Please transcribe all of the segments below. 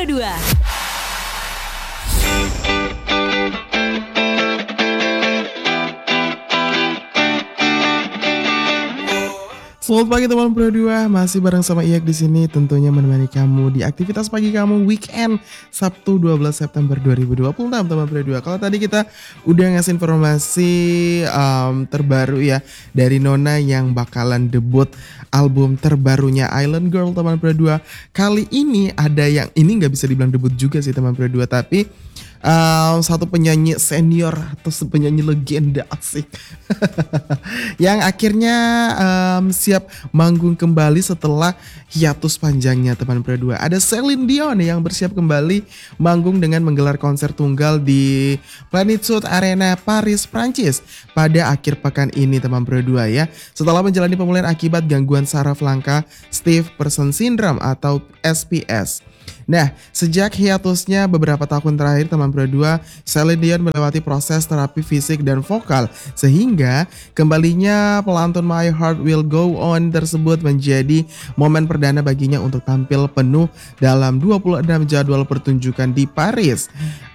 Pro 2. Selamat pagi teman Pro 2, masih bareng sama Iyak di sini tentunya menemani kamu di aktivitas pagi kamu weekend Sabtu 12 September 2026 teman Pro 2. Kalau tadi kita udah ngasih informasi terbaru ya dari Nona yang bakalan debut album terbarunya Island Girl teman Pro 2. Kali ini ada yang ini nggak bisa dibilang debut juga sih teman Pro 2, tapi satu penyanyi senior atau penyanyi legenda asik yang akhirnya siap manggung kembali setelah hiatus panjangnya teman Pro 2. Ada Celine Dion yang bersiap kembali manggung dengan menggelar konser tunggal di Plenitude Arena Paris, Prancis pada akhir pekan ini teman Pro 2 ya. Setelah menjalani pemulihan akibat gangguan saraf langka Stiff Person Syndrome atau SPS. Nah, sejak hiatusnya beberapa tahun terakhir teman Pro 2, Celine Dion melewati proses terapi fisik dan vokal sehingga kembalinya pelantun My Heart Will Go On tersebut menjadi momen perdana baginya untuk tampil penuh dalam 26 jadwal pertunjukan di Paris.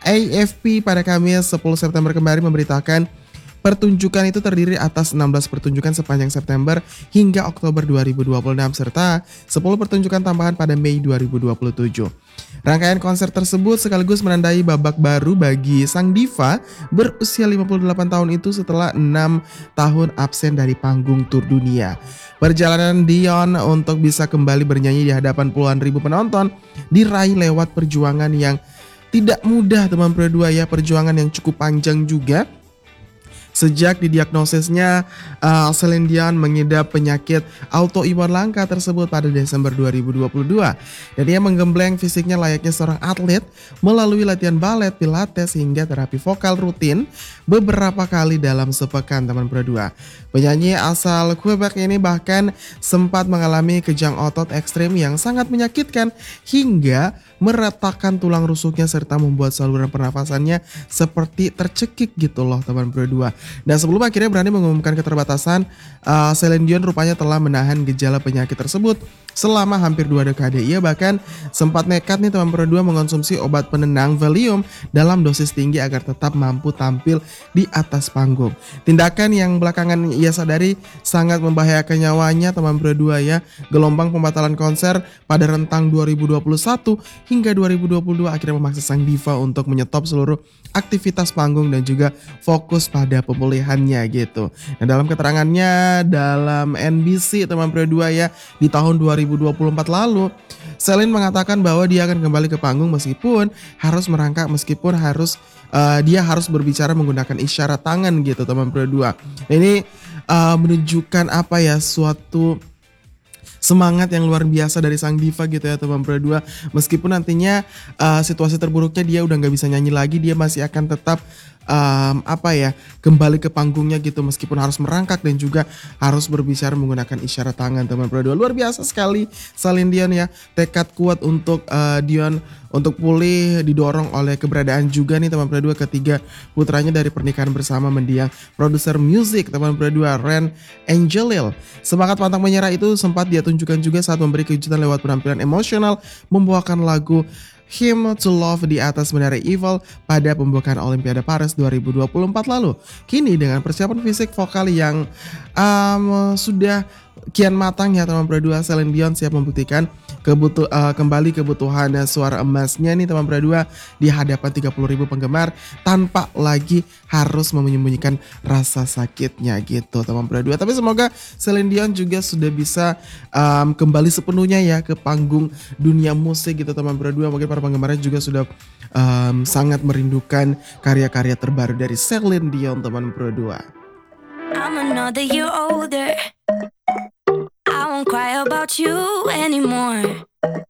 AFP pada Kamis 10 September kemarin memberitakan pertunjukan itu terdiri atas 16 pertunjukan sepanjang September hingga Oktober 2026 serta 10 pertunjukan tambahan pada Mei 2027. Rangkaian konser tersebut sekaligus menandai babak baru bagi sang diva berusia 58 tahun itu setelah 6 tahun absen dari panggung tur dunia. Perjalanan Dion untuk bisa kembali bernyanyi di hadapan puluhan ribu penonton diraih lewat perjuangan yang tidak mudah teman Pro 2 ya, perjuangan yang cukup panjang juga. Sejak didiagnosisnya, Celine Dion mengidap penyakit autoimun langka tersebut pada Desember 2022. Dan ia menggembleng fisiknya layaknya seorang atlet melalui latihan balet, pilates, hingga terapi vokal rutin beberapa kali dalam sepekan teman Pro 2. Penyanyi asal Quebec ini bahkan sempat mengalami kejang otot ekstrim yang sangat menyakitkan hingga meretakkan tulang rusuknya serta membuat saluran pernafasannya seperti tercekik gitu loh teman Pro 2. Dan sebelum akhirnya berani mengumumkan keterbatasan, Celine Dion rupanya telah menahan gejala penyakit tersebut selama hampir 2 dekade. Ia bahkan sempat nekat nih teman Pro 2 mengonsumsi obat penenang Valium dalam dosis tinggi agar tetap mampu tampil di atas panggung. Tindakan yang belakangan ia sadari sangat membahayakan nyawanya teman Pro 2 ya. Gelombang pembatalan konser pada rentang 2021 hingga 2022 akhirnya memaksa sang diva untuk menyetop seluruh aktivitas panggung dan juga fokus pada pemulihannya gitu. Nah, dalam keterangannya dalam NBC teman Pro 2 ya di tahun 2024 lalu, Celine mengatakan bahwa dia akan kembali ke panggung meskipun harus merangkak, meskipun harus dia harus berbicara menggunakan isyarat tangan gitu teman Pro 2. Ini menunjukkan apa ya, suatu semangat yang luar biasa dari sang diva gitu ya teman Pro 2. Meskipun nantinya situasi terburuknya dia udah gak bisa nyanyi lagi, dia masih akan tetap kembali ke panggungnya gitu meskipun harus merangkak dan juga harus berbicara menggunakan isyarat tangan teman Pro 2. Luar biasa sekali Celine Dion ya, tekad kuat untuk Dion untuk pulih didorong oleh keberadaan juga nih teman Pro 2 ketiga putranya dari pernikahan bersama mendiang produser musik teman Pro 2 Ren Angelil. Semangat pantang menyerah itu sempat dia tunjukkan juga saat memberi kejutan lewat penampilan emosional membawakan lagu Hymn to Love di atas menara Eiffel pada pembukaan Olimpiade Paris 2024 lalu. Kini dengan persiapan fisik vokal yang sudah kian matang ya teman Pro 2, Celine Dion siap membuktikan kembali kebutuhan suara emasnya nih teman Pro 2 di hadapan 30.000 penggemar tanpa lagi harus menyembunyikan rasa sakitnya gitu teman Pro 2. Tapi semoga Celine Dion juga sudah bisa kembali sepenuhnya ya ke panggung dunia musik gitu teman Pro 2. Mungkin para penggemarnya juga sudah sangat merindukan karya-karya terbaru dari Celine Dion teman Pro 2. I'm another year older. I won't cry about you anymore.